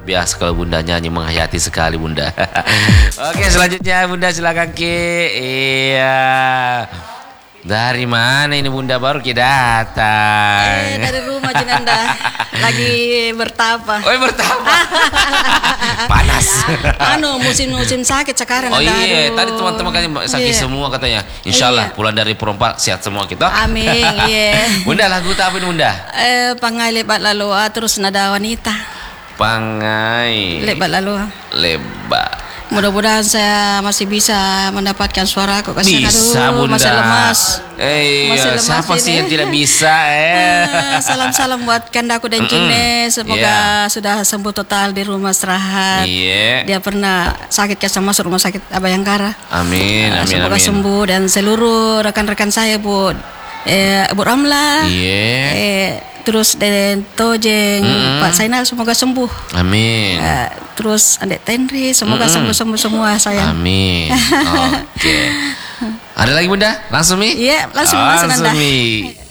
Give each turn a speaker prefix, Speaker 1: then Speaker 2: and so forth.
Speaker 1: biasa kalau Bunda nyanyi menghayati sekali Bunda. Oke, selanjutnya Bunda silakan Ki. Iya. Dari mana ini Bunda baru kita datang?
Speaker 2: Dari rumah Jenanda. Lagi bertapa.
Speaker 1: Oh, bertapa. Panas.
Speaker 2: Musim-musim sakit sekarang.
Speaker 1: Oh iya, tadi teman-teman kan sakit semua katanya. Insya Allah pulang dari perompak sehat semua kita.
Speaker 2: Amin. Iya.
Speaker 1: Bunda lagu apa ini Bunda?
Speaker 2: Pangai lebat lalu terus nada wanita.
Speaker 1: Pangai
Speaker 2: lebat lalu.
Speaker 1: Lebat.
Speaker 2: Mudah-mudahan saya masih bisa mendapatkan suara aku.
Speaker 1: Bisa Bunda.
Speaker 2: Masih lemas.
Speaker 1: Siapa sih yang tidak bisa?
Speaker 2: Salam-salam buat kandaku dan Cine. Semoga sudah sembuh total di rumah istirahat. Dia pernah sakit masuk rumah sakit Bayangkara.
Speaker 1: Amin.
Speaker 2: Semoga sembuh dan seluruh rekan-rekan saya Bu Ramla. Terus Den Tojeng, Pak Sainal semoga sembuh.
Speaker 1: Amin.
Speaker 2: Terus Andek Tenri semoga sembuh semua sayang.
Speaker 1: Amin. Oke. Ada lagi Bunda? Langsung Mi?
Speaker 2: Iya, langsung Mi.